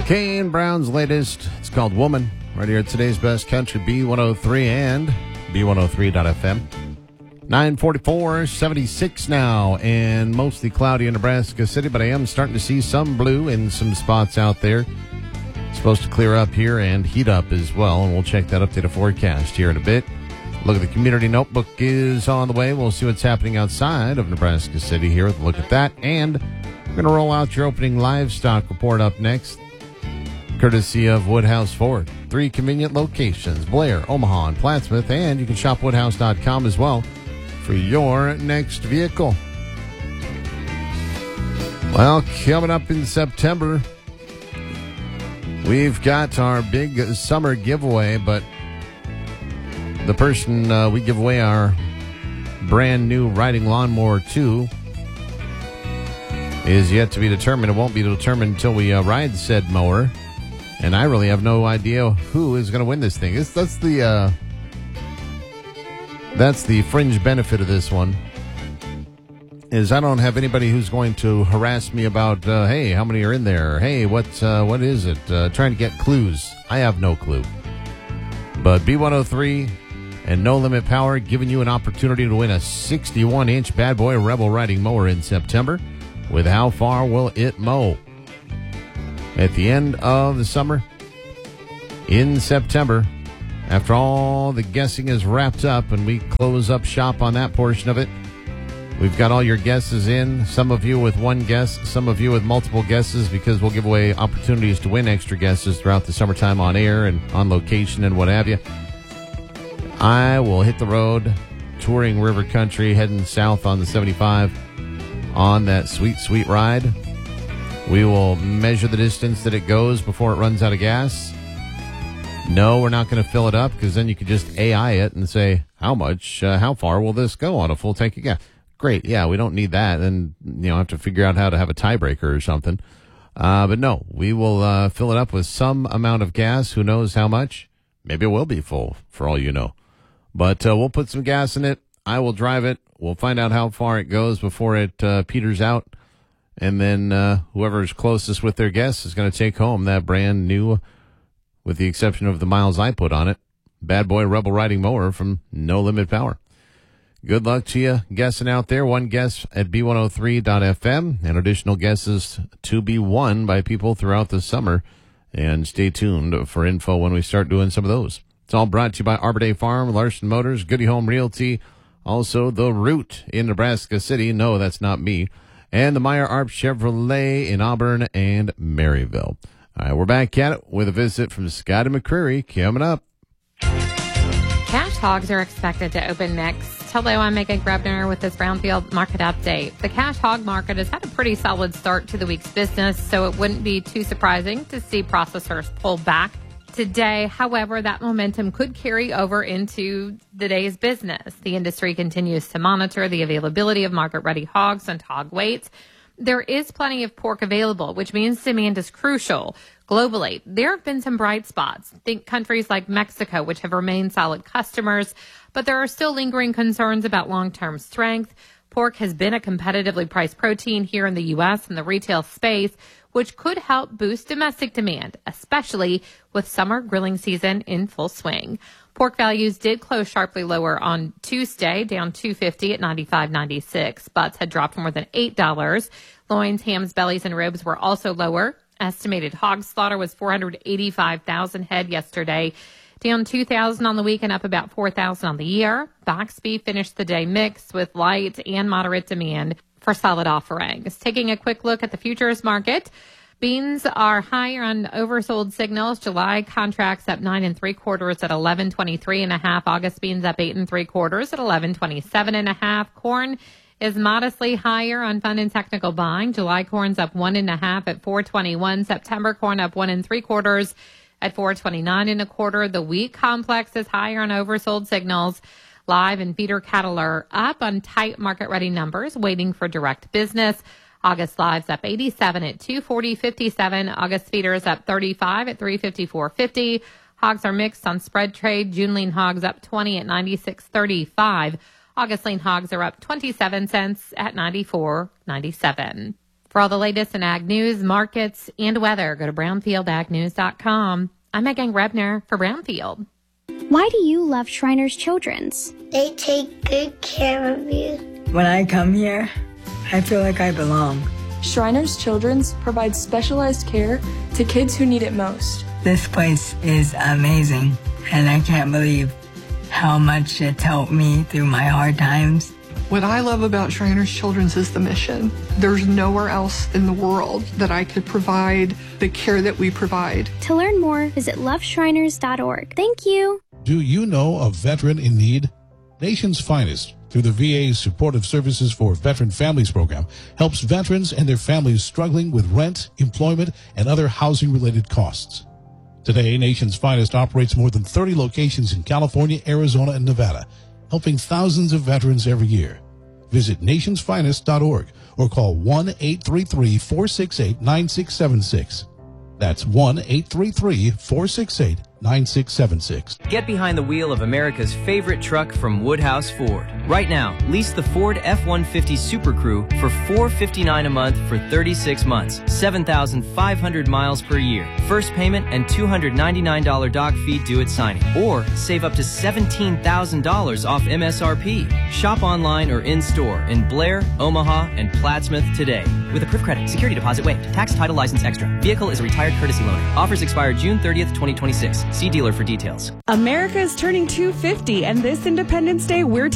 Kane Brown's latest. It's called Woman. Right here at today's best country, B103 and B103.FM. 9:44, 76 now, and mostly cloudy in Nebraska City, but I am starting to see some blue in some spots out there. It's supposed to clear up here and heat up as well, and we'll check that updated forecast here in a bit. Look at the community notebook is on the way. We'll see what's happening outside of Nebraska City here with a look at that, and we're going to roll out your opening livestock report up next, courtesy of Woodhouse Ford. 3 convenient locations, Blair, Omaha, and Plattsmouth, and you can shop woodhouse.com as well for your next vehicle. Well, coming up in September, we've got our big summer giveaway, but the person we give away our brand new riding lawnmower to is yet to be determined. It won't be determined until we ride said mower. And I really have no idea who is going to win this thing. That's the fringe benefit of this one, is I don't have anybody who's going to harass me about, hey, how many are in there? Hey, what is it? Trying to get clues. I have no clue. But B103 and No Limit Power giving you an opportunity to win a 61-inch Bad Boy Rebel riding mower in September with How Far Will It Mow? At the end of the summer, in September, after all the guessing is wrapped up and we close up shop on that portion of it, we've got all your guesses in. Some of you with one guess, some of you with multiple guesses, because we'll give away opportunities to win extra guesses throughout the summertime on air and on location and what have you. I will hit the road, touring river country, heading south on the 75 on that sweet, sweet ride. We will measure the distance that it goes before it runs out of gas. No, we're not going to fill it up, because then you could just AI it and say, how far will this go on a full tank of gas? Great. Yeah, we don't need that. And, have to figure out how to have a tiebreaker or something. But no, we will fill it up with some amount of gas. Who knows how much? Maybe it will be full, for all you know. But we'll put some gas in it. I will drive it. We'll find out how far it goes before it peters out. And then whoever's closest with their guess is going to take home that brand new, with the exception of the miles I put on it, Bad Boy Rebel riding mower from No Limit Power. Good luck to you guessing out there. One guess at B103.FM and additional guesses to be won by people throughout the summer. And stay tuned for info when we start doing some of those. It's all brought to you by Arbor Day Farm, Larson Motors, Goody Home Realty, also The Root in Nebraska City. No, that's not me. And the Meyer Arp Chevrolet in Auburn and Maryville. All right, we're back at it with a visit from Scotty McCreary coming up. Cash hogs are expected to open next. Hello, I'm Megan Grebner with this Brownfield market update. The cash hog market has had a pretty solid start to the week's business, so it wouldn't be too surprising to see processors pull back today. However, that momentum could carry over into the day's business. The industry continues to monitor the availability of market-ready hogs and hog weights. There is plenty of pork available, which means demand is crucial. Globally, there have been some bright spots. Think countries like Mexico, which have remained solid customers, but there are still lingering concerns about long-term strength. Pork has been a competitively priced protein here in the U.S. in the retail space, which could help boost domestic demand, especially with summer grilling season in full swing. Pork values did close sharply lower on Tuesday, down $2.50 at $95.96. Butts had dropped more than $8. Loins, hams, bellies, and ribs were also lower. Estimated hog slaughter was 485,000 head yesterday, down 2,000 on the week and up about 4,000 on the year. Box beef finished the day mixed with light and moderate demand for solid offerings. Taking a quick look at the futures market, beans are higher on oversold signals. July contracts up 9 3/4 at 11.23.5. August beans up 8 3/4 at 11.27.5. Corn is modestly higher on fund and technical buying. July corn's up 1 1/2 at 4.21. September corn up 1 3/4 at 4.29 1/4. The wheat complex is higher on oversold signals. Live and feeder cattle are up on tight market-ready numbers, waiting for direct business. August live's up 87 at 240.57. August feeders up 35 at 354.50. Hogs are mixed on spread trade. June lean hogs up 20 at 96.35. August lean hogs are up 27 cents at 94.97. For all the latest in ag news, markets, and weather, go to brownfieldagnews.com. I'm Megan Rebner for Brownfield. Why do you love Shriners Children's? They take good care of you. When I come here, I feel like I belong. Shriners Children's provides specialized care to kids who need it most. This place is amazing, and I can't believe how much it's helped me through my hard times. What I love about Shriners Children's is the mission. There's nowhere else in the world that I could provide the care that we provide. To learn more, visit loveshriners.org. Thank you. Do you know a veteran in need? Nation's Finest, through the VA's Supportive Services for Veteran Families program, helps veterans and their families struggling with rent, employment, and other housing-related costs. Today, Nation's Finest operates more than 30 locations in California, Arizona, and Nevada, helping thousands of veterans every year. Visit nationsfinest.org or call 1-833-468-9676. That's 1-833-468-9676. Get behind the wheel of America's favorite truck from Woodhouse Ford. Right now, lease the Ford F-150 Super Crew for $459 a month for 36 months, 7,500 miles per year. First payment and $299 doc fee due at signing. Or save up to $17,000 off MSRP. Shop online or in-store in Blair, Omaha, and Plattsmouth today. With approved credit, security deposit waived, tax, title, license extra. Vehicle is a retired courtesy loaner. Offers expire June 30th, 2026. See dealer for details. America is turning 250, and this Independence Day, we're